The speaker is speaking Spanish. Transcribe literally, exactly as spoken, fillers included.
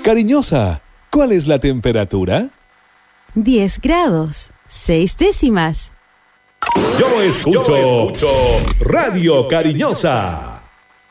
Cariñosa, ¿cuál es la temperatura? diez grados, seis décimas. Yo escucho, Yo escucho Radio Cariñosa.